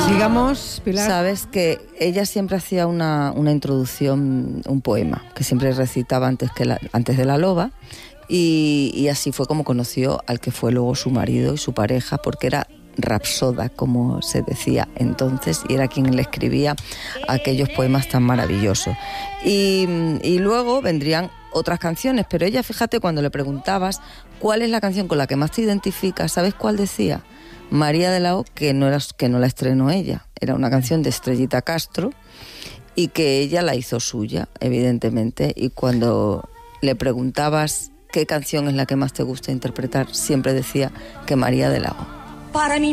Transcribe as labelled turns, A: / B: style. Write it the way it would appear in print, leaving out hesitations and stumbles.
A: Sigamos, Pilar.
B: Sabes que ella siempre hacía una introducción, un poema, que siempre recitaba antes de la loba, y así fue como conoció al que fue luego su marido y su pareja, porque era rapsoda, como se decía entonces, y era quien le escribía aquellos poemas tan maravillosos. Y luego vendrían otras canciones, pero ella, fíjate, cuando le preguntabas cuál es la canción con la que más te identificas, ¿sabes cuál decía? María de la O, que no la estrenó ella, era una canción de Estrellita Castro y que ella la hizo suya, evidentemente, y cuando le preguntabas qué canción es la que más te gusta interpretar, siempre decía que María de la O.
C: Para mí